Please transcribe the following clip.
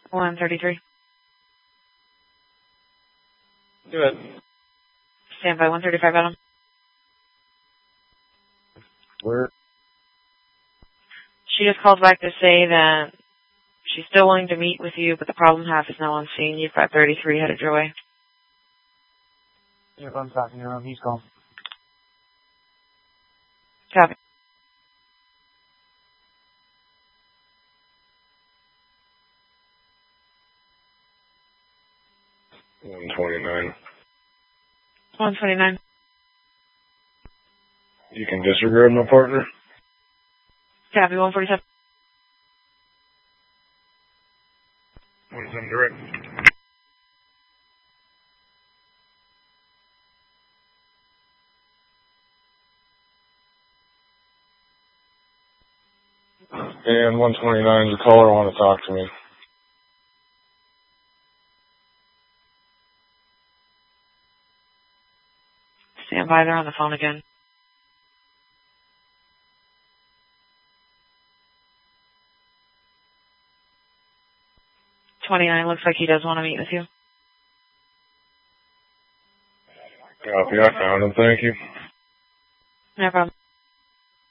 133. Good. Stand by 135 Adam. Where? She just called back to say that she's still willing to meet with you, but the problem half is now on scene. You've got 33 headed your way. Yep, I'm talking to him. He's calling. Copy. $129. 129. You can disregard my partner? Copy. 147. 47 direct. And 129, the caller want to talk to me. Stand by. They're on the phone again. 29. Looks like he does want to meet with you. Copy. I found him. Thank you. No problem.